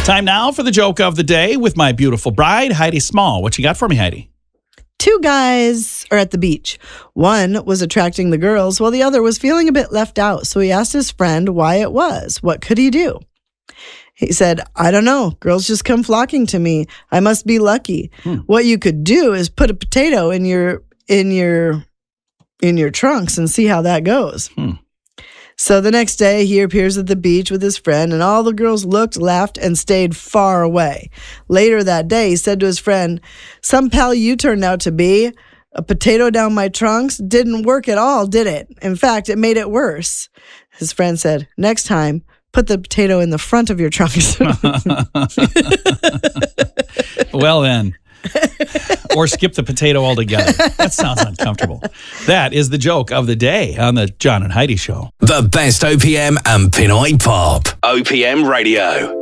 Time now for the joke of the day with my beautiful bride, Heidi Small. What you got for me, Heidi? Two guys are at the beach. One was attracting the girls while the other was feeling a bit left out. So he asked his friend why it was. What could he do? He said, I don't know. Girls just come flocking to me. I must be lucky. What you could do is put a potato in your trunks and see how that goes. So the next day, he appears at the beach with his friend, and all the girls looked, laughed, and stayed far away. Later that day, he said to his friend, some pal you turned out to be. A potato down my trunks didn't work at all, did it? In fact, it made it worse. His friend said, next time, put the potato in the front of your trunks. Well then. Or skip the potato altogether. That sounds uncomfortable. That is the joke of the day on the John and Heidi Show. The best OPM and Pinoy Pop. OPM Radio.